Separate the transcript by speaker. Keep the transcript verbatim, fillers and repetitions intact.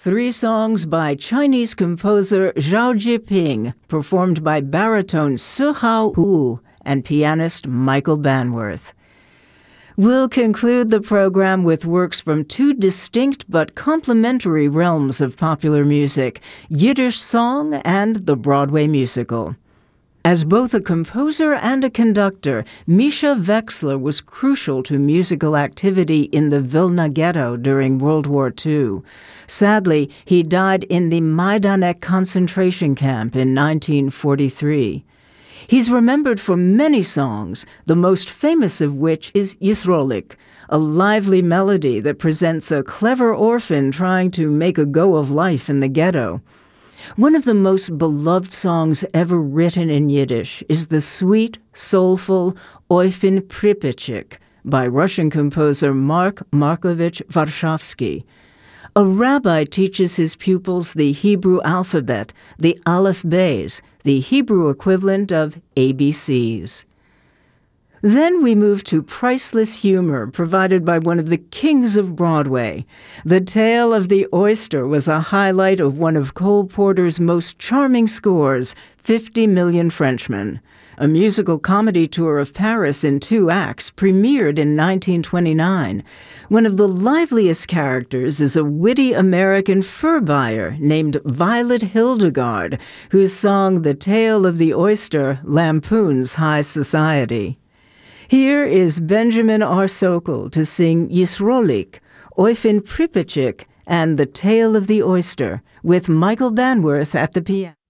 Speaker 1: Three songs by Chinese composer Zhao Jiping, performed by baritone Sihao Wu and pianist Michael Banworth. We'll conclude the program with works from two distinct but complementary realms of popular music, Yiddish song and the Broadway musical. As both a composer and a conductor, Misha Wexler was crucial to musical activity in the Vilna Ghetto during World War Two. Sadly, he died in the Majdanek concentration camp in nineteen forty-three. He's remembered for many songs, the most famous of which is Yisrolik, a lively melody that presents a clever orphan trying to make a go of life in the ghetto. One of the most beloved songs ever written in Yiddish is the sweet, soulful Oifin Pripyatchik by Russian composer Mark Markovich Varshavsky. A rabbi teaches his pupils the Hebrew alphabet, the Aleph Beis, the Hebrew equivalent of A B Cs. Then we move to priceless humor provided by one of the kings of Broadway. The Tale of the Oyster was a highlight of one of Cole Porter's most charming scores, Fifty Million Frenchmen. A musical comedy tour of Paris in two acts premiered in nineteen twenty-nine. One of the liveliest characters is a witty American fur buyer named Violet Hildegard, whose song The Tale of the Oyster lampoons high society. Here is Benjamin R. Sokol to sing Yisrolik, Oifin Pripyatchik, and The Tale of the Oyster, with Michael Banworth at the piano.